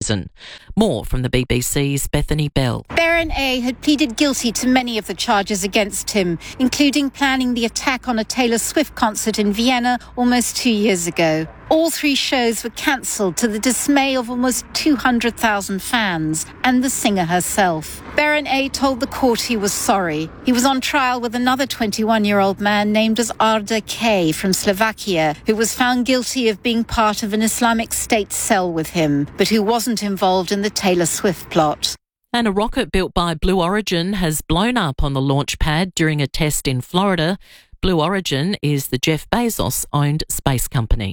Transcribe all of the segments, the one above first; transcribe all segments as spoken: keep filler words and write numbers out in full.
prison. More from the B B C's Bethany Bell. Baron A had pleaded guilty to many of the charges against him, including planning the attack on a Taylor Swift concert in Vienna almost two years ago. All three shows were cancelled to the dismay of almost two hundred thousand fans and the singer herself. Baron A told the court he was sorry. He was on trial with another twenty-one-year-old man named as Arda K from Slovakia, who was found guilty of being part of an Islamic State cell with him, but who wasn't involved in the Taylor Swift plot. And a rocket built by Blue Origin has blown up on the launch pad during a test in Florida. Blue Origin is the Jeff Bezos-owned space company.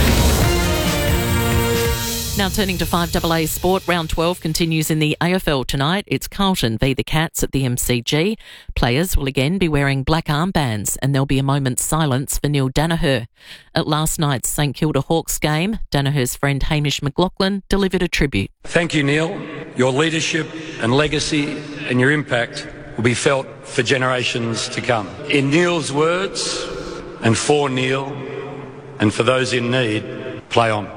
Now turning to five A A Sport, round twelve continues in the A F L tonight. It's Carlton v the Cats at the M C G. Players will again be wearing black armbands and there'll be a moment's silence for Neil Danaher. At last night's St Kilda Hawks game, Danaher's friend Hamish McLaughlin delivered a tribute. Thank you, Neil. Your leadership and legacy and your impact will be felt for generations to come. In Neil's words, and for Neil, and for those in need, play on.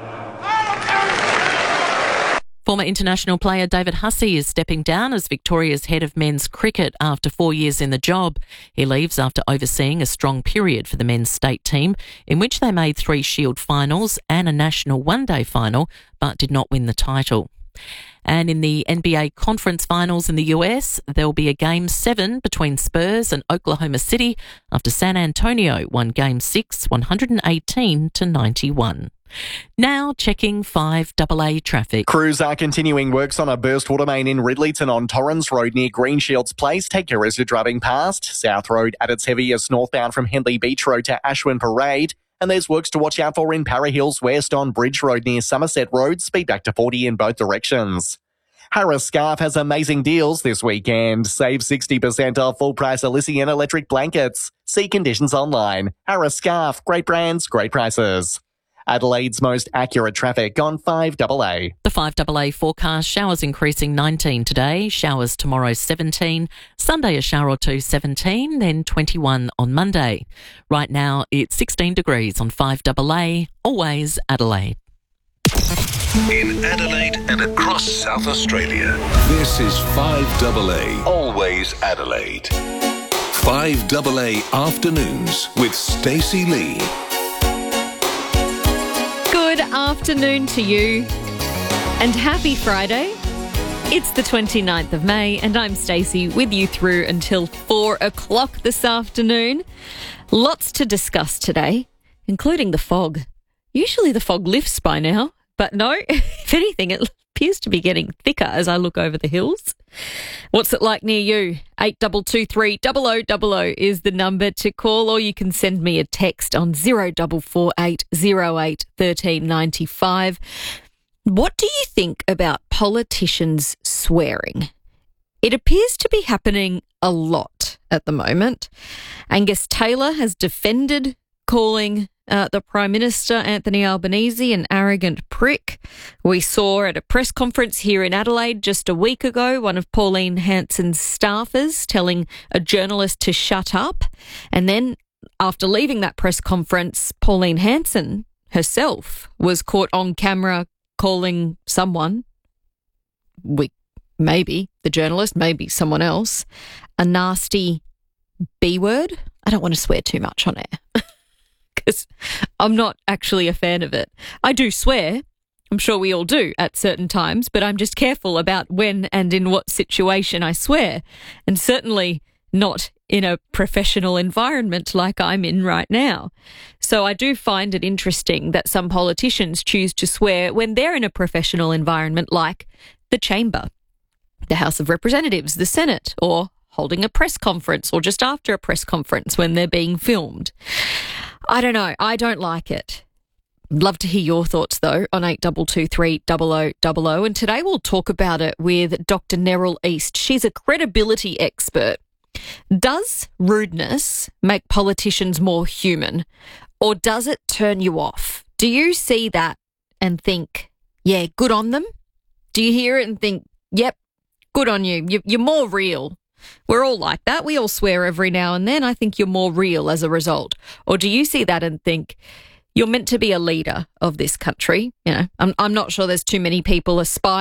Former international player David Hussey is stepping down as Victoria's head of men's cricket after four years in the job. He leaves after overseeing a strong period for the men's state team, in which they made three Shield finals and a national one-day final, but did not win the title. And in the N B A conference finals in the U S, there'll be a game seven between Spurs and Oklahoma City after San Antonio won game six, one eighteen to ninety-one. Now checking five A A traffic. Crews are continuing works on a burst water main in Ridleyton on Torrens Road near Greenshields Place. Take care as you're driving past. South Road at its heaviest northbound from Henley Beach Road to Ashwin Parade. And there's works to watch out for in Para Hills West on Bridge Road near Somerset Road. Speed back to forty in both directions. Harris Scarf has amazing deals this weekend. Save sixty percent off full price Elysian electric blankets. See conditions online. Harris Scarf, great brands, great prices. Adelaide's most accurate traffic on five A A. The five A A forecast: showers increasing nineteen today, showers tomorrow seventeen, Sunday a shower or two seventeen, then twenty-one on Monday. Right now it's sixteen degrees on five A A, always Adelaide. In Adelaide and across South Australia, this is five A A, always Adelaide. five A A Afternoons with Stacey Lee. Good afternoon to you and happy Friday. It's the twenty-ninth of May and I'm Stacey with you through until four o'clock this afternoon. Lots to discuss today, including the fog. Usually the fog lifts by now, but no, if anything, it appears to be getting thicker as I look over the hills. What's it like near you? eight two two three, zero zero zero zero is the number to call, or you can send me a text on zero four four eight zero eight one three nine five. What do you think about politicians swearing? It appears to be happening a lot at the moment. Angus Taylor has defended calling Uh, the Prime Minister, Anthony Albanese, an arrogant prick. We saw at a press conference here in Adelaide just a week ago one of Pauline Hanson's staffers telling a journalist to shut up. And then after leaving that press conference, Pauline Hanson herself was caught on camera calling someone, we, maybe the journalist, maybe someone else, a nasty B word. I don't want to swear too much on air. Because I'm not actually a fan of it. I do swear. I'm sure we all do at certain times, but I'm just careful about when and in what situation I swear, and certainly not in a professional environment like I'm in right now. So I do find it interesting that some politicians choose to swear when they're in a professional environment like the Chamber, the House of Representatives, the Senate, or holding a press conference, or just after a press conference when they're being filmed. I don't know. I don't like it. Love to hear your thoughts, though, on eight two two three, zero zero zero zero. And today we'll talk about it with Doctor Neril East. She's a credibility expert. Does rudeness make politicians more human, or does it turn you off? Do you see that and think, yeah, good on them? Do you hear it and think, yep, good on you. You're more real? We're all like that. We all swear every now and then. I think you're more real as a result. Or do you see that and think you're meant to be a leader of this country? You know, I'm, I'm not sure there's too many people aspiring